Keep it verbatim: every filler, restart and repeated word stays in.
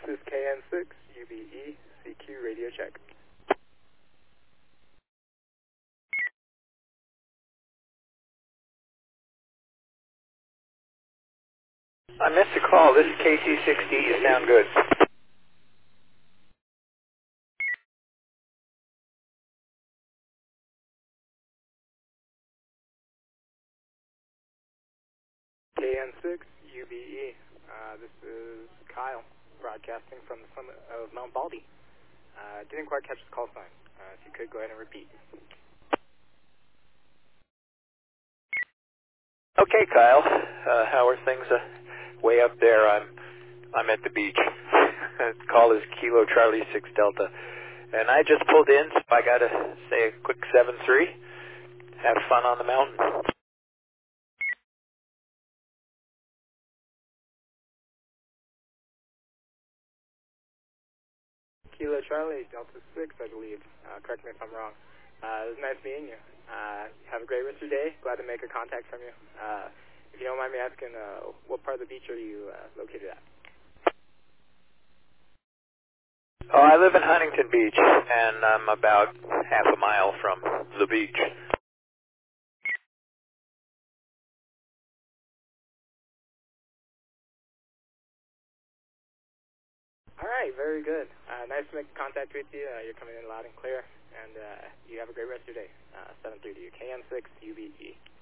is K N six U B E C Q radio check. I missed a call. This is K C six D. You sound good. K N six U B E. Uh, this is Kyle, broadcasting from the summit of Mount Baldy. Uh, didn't quite catch the call sign. Uh, if you could, go ahead and repeat. Okay, Kyle. Uh, how are things uh, way up there? I'm I'm at the beach. The call is Kilo Charlie six Delta. And I just pulled in, so I got to say a quick seven three. Have fun on the mountain. Kilo Charlie, Delta six, I believe. Uh, correct me if I'm wrong. Uh, it was nice meeting you. Uh, have a great rest of your day. Glad to make a contact from you. Uh, if you don't mind me asking, uh, what part of the beach are you uh, located at? Oh, I live in Huntington Beach, and I'm about half a mile from the beach. All right, very good. Uh, nice to make contact with you. Uh, you're coming in loud and clear, and uh, you have a great rest of your day. Uh, seven three to you, K M six U B E.